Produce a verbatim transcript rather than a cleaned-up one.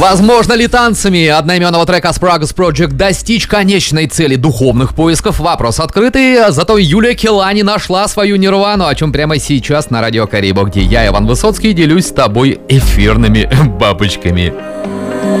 Возможно ли танцами одноименного трека Asparagus Project достичь конечной цели духовных поисков? Вопрос открытый. Зато Юлия Келани нашла свою нирвану, о чем прямо сейчас на радио Карибо, где я, Иван Высоцкий, делюсь с тобой эфирными бабочками.